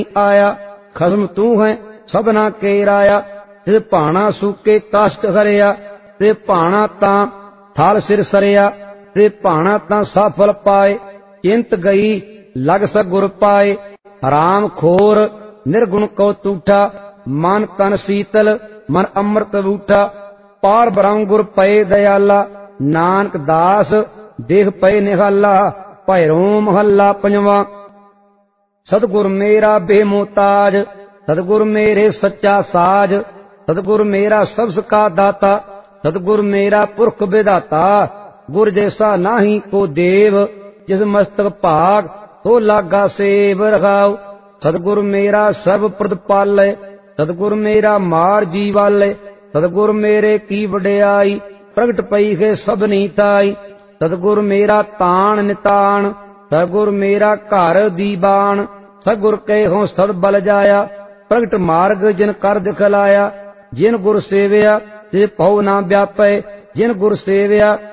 आया। खसम तू है सबना के राया, ते भाना सूके काष्ट हरिया, ते भाना तां थाल सिर सरिया, ते भाना तां सफल पाए। चिंत गई लग सगुर पाए, हराम खोर निर्गुण को तूठा, मन तन शीतल मन अमृत बूठा। पार ब्रह्म गुर पए दयाला, नानक दास देख पए निहाला। भैरो महला पंजवा। सतगुर मेरा बेमोताज, सतगुर मेरे सच्चा साज, सतगुर मेरा सबस का दाता, सतगुर मेरा पुरख विधाता। गुर जैसा नाही को देव, जिस मस्तक भाग तो लागा सेव रखाओ। सतगुर मेरा सर्व प्रद पालै, सतगुर मेरा मार जीवालै। सतगुर मेरे की वडियाई, प्रगट पई है सबनी ताई। सतगुर मेरा तान नितान, सतगुर मेरा घर दीवान। सतगुर कहो सद बल जाया, प्रगट मार्ग जिन कर दिखलाया। जिन गुर सेविया ते पौ ना व्यापै, जिन गुर सेविया